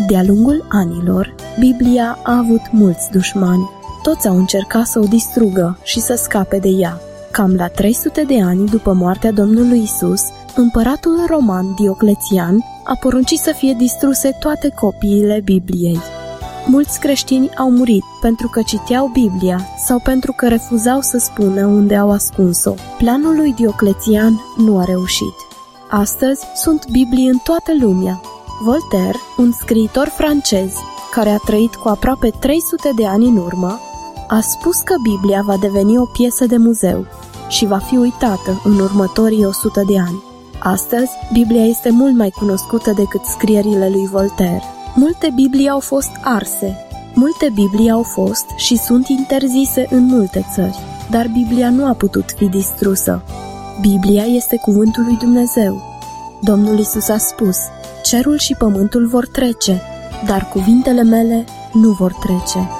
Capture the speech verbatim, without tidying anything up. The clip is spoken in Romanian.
De-a lungul anilor, Biblia a avut mulți dușmani. Toți au încercat să o distrugă și să scape de ea. Cam la trei sute de ani după moartea Domnului Isus, împăratul roman Dioclețian a poruncit să fie distruse toate copiile Bibliei. Mulți creștini au murit pentru că citeau Biblia sau pentru că refuzau să spună unde au ascuns-o. Planul lui Dioclețian nu a reușit. Astăzi sunt Biblii în toată lumea. Voltaire, un scriitor francez care a trăit cu aproape trei sute de ani în urmă, a spus că Biblia va deveni o piesă de muzeu și va fi uitată în următorii o sută de ani. Astăzi, Biblia este mult mai cunoscută decât scrierile lui Voltaire. Multe Biblii au fost arse, multe Biblii au fost și sunt interzise în multe țări, dar Biblia nu a putut fi distrusă. Biblia este cuvântul lui Dumnezeu. Domnul Isus a spus: cerul și pământul vor trece, dar cuvintele mele nu vor trece.